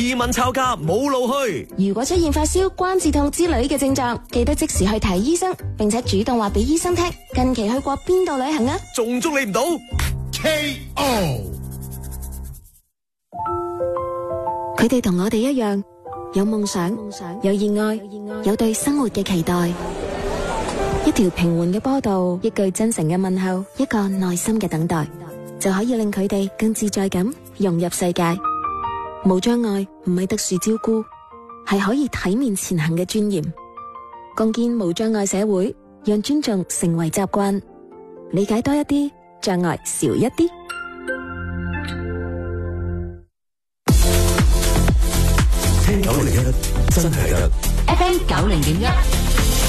移民抄家冇路去。 如果出現發燒、關節痛之類嘅症狀，記得即時去睇醫生，並且主動話俾醫生聽近期去過邊度旅行啊！ 仲捉你唔到 KO。 佢哋同我哋一樣，有夢想，有熱愛，有對生活嘅期待。一條平緩嘅波道，一句真誠嘅問候，一個耐心嘅等待，就可以令佢哋更自在咁融入世界。無障礙唔係特殊照顧，係可以體面前行嘅尊嚴。共建無障礙社會，讓尊重成為習慣，理解多一啲，障礙少一啲。 聽901真係得 FM 90.1